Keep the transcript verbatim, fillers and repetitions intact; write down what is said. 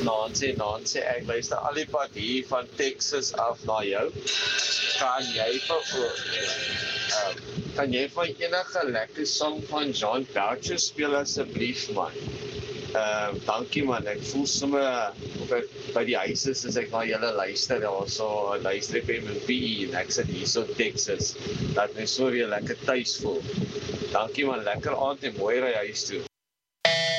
Nancy, Nancy, ek luister al die pad hier van Texas af na jou. Kan jy vir uh, kan jy van enige lekker song van John Boucher speel asseblief man? Uh, dankie man, ek voel sommer of ek by die huis is as ek na julle luister, also luister ek by M P en ek sit hier so Texas, dat my so weer lekker thuis voel. Dankie man, lekker aand en mooi ry huis toe.